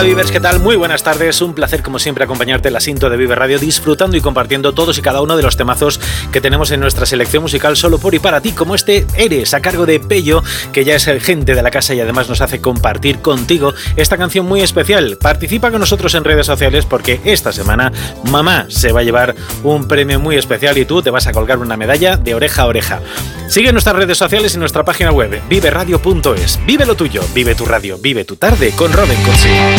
Hola Vivers, ¿qué tal? Muy buenas tardes, un placer como siempre acompañarte en la Sinto de Vive Radio, disfrutando y compartiendo todos y cada uno de los temazos que tenemos en nuestra selección musical solo por y para ti, como este Eres, a cargo de Pello, que ya es el gente de la casa y además nos hace compartir contigo esta canción muy especial. Participa con nosotros en redes sociales porque esta semana mamá se va a llevar un premio muy especial y tú te vas a colgar una medalla de oreja a oreja. Sigue nuestras redes sociales y nuestra página web, viveradio.es. Vive lo tuyo, vive tu radio, vive tu tarde con Robin Cursi.